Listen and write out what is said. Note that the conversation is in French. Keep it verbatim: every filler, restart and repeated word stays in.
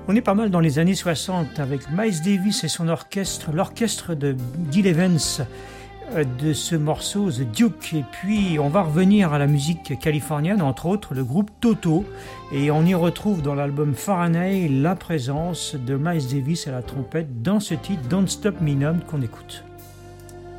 On est pas mal dans les années soixante avec Miles Davis et son orchestre, l'orchestre de Gil Evans de ce morceau The Duke. Et puis on va revenir à la musique californienne, entre autres le groupe Toto, et on y retrouve dans l'album Fahrenheit la présence de Miles Davis à la trompette dans ce titre Don't Stop Me Now qu'on écoute.